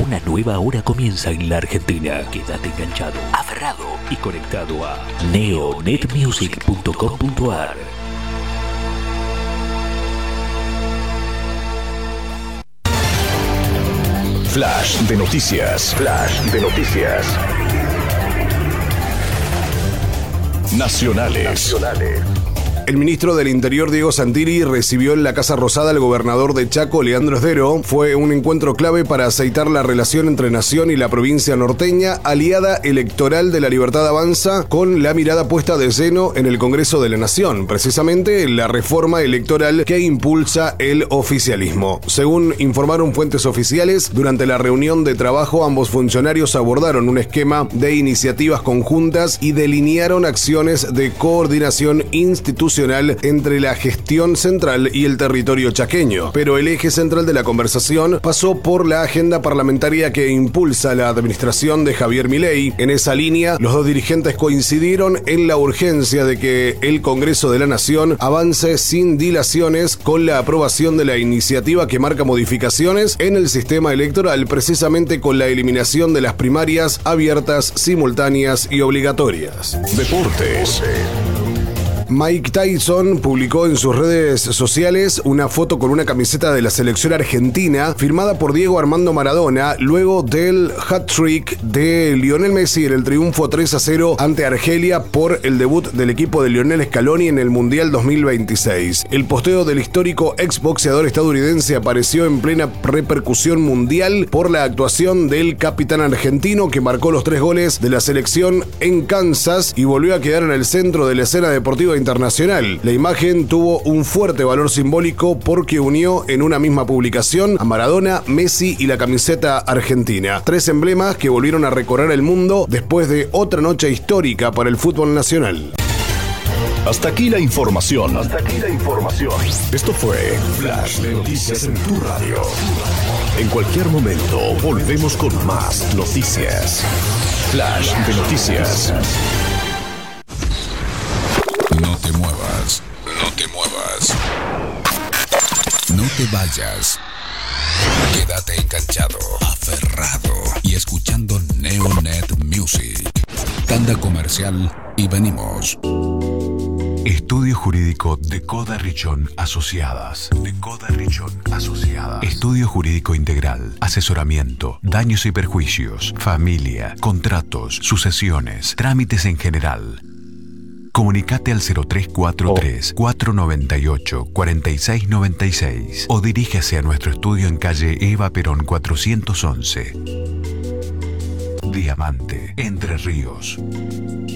Una nueva hora comienza en la Argentina. Quédate enganchado, aferrado y conectado a neonetmusic.com.ar. Flash de noticias. Flash de noticias. Nacionales. El ministro del Interior, Diego Santilli, recibió en la Casa Rosada al gobernador de Chaco, Leandro Esdero. Fue un encuentro clave para aceitar la relación entre Nación y la provincia norteña, aliada electoral de La Libertad Avanza, con la mirada puesta de lleno en el Congreso de la Nación, precisamente en la reforma electoral que impulsa el oficialismo. Según informaron fuentes oficiales, durante la reunión de trabajo ambos funcionarios abordaron un esquema de iniciativas conjuntas y delinearon acciones de coordinación institucional entre la gestión central y el territorio chaqueño. Pero el eje central de la conversación pasó por la agenda parlamentaria que impulsa la administración de Javier Milei. En esa línea, los dos dirigentes coincidieron en la urgencia de que el Congreso de la Nación avance sin dilaciones con la aprobación de la iniciativa que marca modificaciones en el sistema electoral, precisamente con la eliminación de las primarias abiertas, simultáneas y obligatorias. Deportes. Mike Tyson publicó en sus redes sociales una foto con una camiseta de la selección argentina firmada por Diego Armando Maradona luego del hat-trick de Lionel Messi en el triunfo 3-0 ante Argelia por el debut del equipo de Lionel Scaloni en el Mundial 2026. El posteo del histórico exboxeador estadounidense apareció en plena repercusión mundial por la actuación del capitán argentino que marcó los 3 goles de la selección en Kansas y volvió a quedar en el centro de la escena deportiva internacional. La imagen tuvo un fuerte valor simbólico porque unió en una misma publicación a Maradona, Messi y la camiseta argentina. 3 emblemas que volvieron a recorrer el mundo después de otra noche histórica para el fútbol nacional. Hasta aquí la información. Esto fue Flash de Noticias en tu radio. En cualquier momento volvemos con más noticias. Flash de Noticias. No te muevas, no te muevas. No te vayas. Quédate enganchado, aferrado y escuchando Neonet Music. Tanda comercial y venimos. Estudio Jurídico Decoda Richón Asociadas. Estudio Jurídico Integral. Asesoramiento, daños y perjuicios, familia, contratos, sucesiones, trámites en general. Comunicate al 0343-498-4696 o dirígase a nuestro estudio en calle Eva Perón 411. Diamante, Entre Ríos.